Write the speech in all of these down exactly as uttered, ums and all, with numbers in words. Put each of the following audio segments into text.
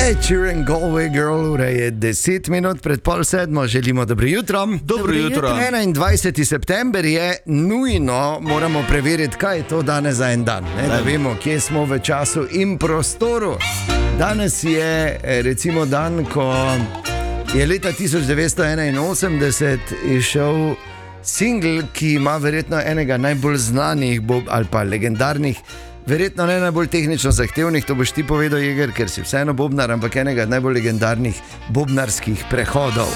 Ed Sheeran, Galway Girl, ura je deset minut pred pol sedmo, želimo dobro jutro. Dobro, dobro jutro. enaindvajseti september je nujno, moramo preveriti, kaj je to danes za en dan, ne? Da vemo, kje smo v času in prostoru. Danes je recimo dan, ko je leta tisoč devetsto enainosemdeset izšel singl, ki ima verjetno enega najbolj znanih bob, ali pa legendarnih, verjetno ne najbolj tehnično zahtevnih, to boš ti povedal, Jeger, ker si vseeno bobnar, ampak enega najbolj legendarnih bobnarskih prehodov.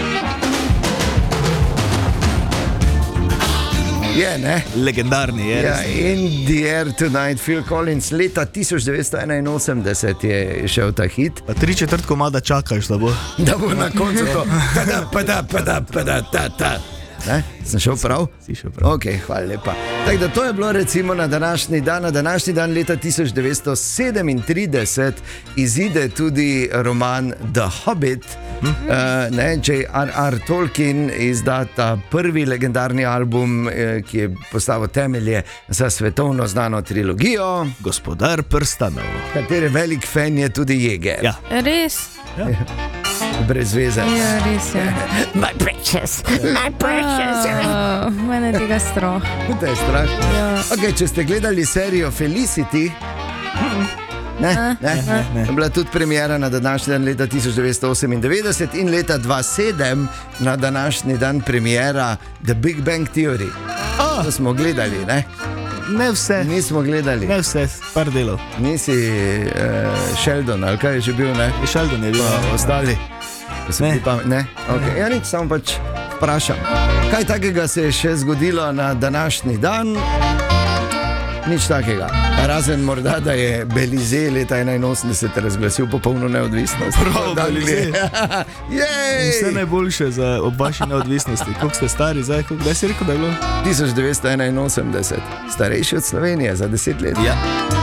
Je, ne? Legendarni je. Ja, In the Air Tonight, Phil Collins, leta tisoč devetsto enainosemdeset je šel ta hit. Pa tri četrt komada čakaš, da bo. Da bo na koncu to. Pada, pada, pada, pada, ta, ta. Ne? Sem šel prav? Si šel prav. Ok, hvala lepa. Tako da to je bilo recimo na današnji dan. Na današnji dan leta tisoč devetsto sedemintrideset izide tudi roman The Hobbit. Uh, ne, J R R Tolkien izda ta prvi legendarni album, eh, ki je postavil temelje za svetovno znano trilogijo. Gospodar prstanov. Katere velik fan je tudi Jeger. Ja. Res? Ja. Brez veze. Ja, res je. My precious, my precious. Oh, mene je tega strah. To je strah. Ja. Okay, če ste gledali serijo Felicity, ne, ne, ne, ne. je bila tudi premiera na današnji dan leta tisoč devetsto osemindevetdeset in leta dva tisoč sedem na današnji dan premiera The Big Bang Theory. Oh. To smo gledali, ne? Ne vse. Nismo gledali. Ne vse, par delov. Nisi uh, Sheldon, ali kaj je že bil, ne? Sheldon je bil. Pa ostali. Ne. Pa, ne? Okay. Ja, nič, samo pač vprašam. Kaj takega se je še zgodilo na današnji dan? Nič takega. Razen morda, da je Belize leta enainosemdeset razglasil popolno neodvisnost. Prav, Belize. Vse Jej! najboljše za ob vaši neodvisnosti. Koliko ste stari zdaj? Kdaj si rekel, da je bilo? tisoč devetsto enainosemdeset. Starejši od Slovenije za deset let. Ja.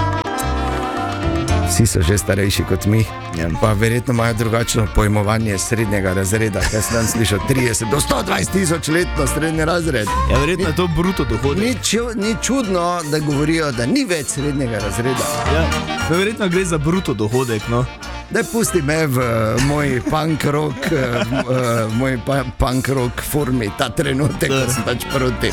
Vsi so že starejši kot mi. Ja. Pa verjetno imajo drugačno pojmovanje srednjega razreda. Jaz sem slišal trideset do sto dvajset tisoč letno srednji razred. Ja, verjetno je to bruto dohodek. Ni, ču, ni čudno, da govorijo, da ni več srednjega razreda. Ja. Verjetno gre za bruto dohodek, no. Daj pusti me v uh, moj punk rock, uh, uh, moj pa, punk rock formi ta trenutek, da sem pač proti.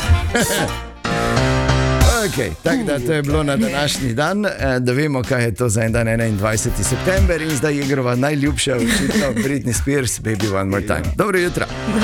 Okay, tako da to je bilo na današnji dan, da vemo, kaj je to za en dan, enaindvajseti september, in zdaj je igrova najljubša očitno Britney Spears, Baby One More Time. Dobro jutro.